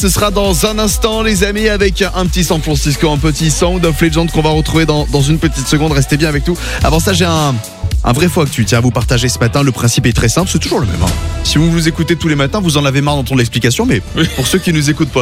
Ce sera dans un instant, les amis, avec un petit San Francisco, un petit Sound of Legend qu'on va retrouver dans une petite seconde. Restez bien avec nous. Avant ça, j'ai un vrai faux actu. Tiens, à vous partager ce matin. Le principe est très simple, c'est toujours le même. Si vous écoutez tous les matins, vous en avez marre d'entendre l'explication, mais pour ceux qui nous écoutent pas,